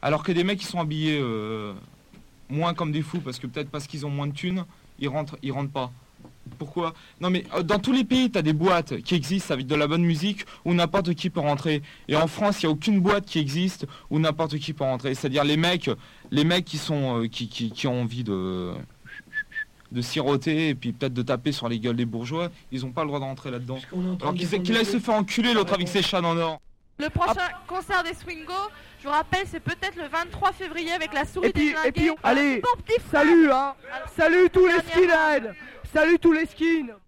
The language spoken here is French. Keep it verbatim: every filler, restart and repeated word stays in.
Alors que des mecs qui sont habillés euh, moins comme des fous, parce que peut-être parce qu'ils ont moins de thunes, ils rentrent, ils rentrent pas. Pourquoi? Non mais euh, dans tous les pays, t'as des boîtes qui existent avec de la bonne musique où n'importe qui peut rentrer. Et en France, il n'y a aucune boîte qui existe où n'importe qui peut rentrer. C'est-à-dire les mecs, les mecs qui sont, euh, qui, qui, qui ont envie de, de siroter et puis peut-être de taper sur les gueules des bourgeois, ils n'ont pas le droit de rentrer là-dedans. Alors qu'ils qu'il aille se faire enculer l'autre avec ses chats en or. Le prochain ah. concert des Swingo, je vous rappelle, c'est peut-être le vingt-trois février avec la souris et puis, des et puis, on... Allez, bon salut hein. Alors, salut tous les skinheads. Salut tous les skins.